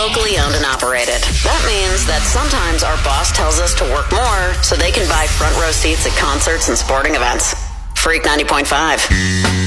locally owned and operated. That means that sometimes our boss tells us to work more so they can buy front row seats at concerts and sporting events. Freak 90.5.